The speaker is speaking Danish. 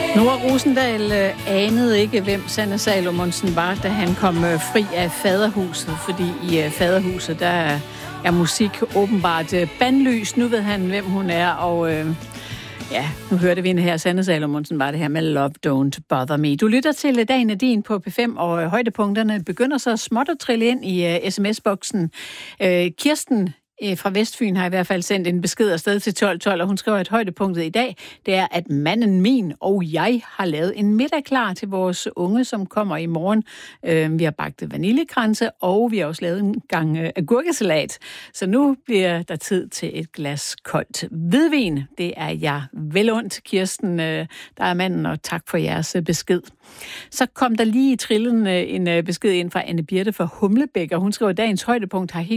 Nora Rosendahl anede ikke, hvem Sanne Salomonsen var, da han kom fri af faderhuset, fordi i faderhuset, der er musik åbenbart bandlyst. Nu ved han, hvem hun er, og nu hørte vi hende her. Sanne Salomonsen var det her med Love Don't Bother Me. Du lytter til Dagen er din på P5, og højdepunkterne begynder så småt at trille ind i sms-boksen. Kirsten fra Vestfyn har i hvert fald sendt en besked afsted til 1212, og hun skriver, at højdepunktet i dag, det er, at manden min og jeg har lavet en middag klar til vores unge, som kommer i morgen. Vi har bagt vaniljekranse, og vi har også lavet en gang agurkesalat. Så nu bliver der tid til et glas koldt hvidvin. Det er jeg vel ondt, Kirsten, der er manden, og tak for jeres besked. Så kom der lige i trillen en besked ind fra Anne Birte fra Humlebæk, og hun skriver, at dagens højdepunkt har helt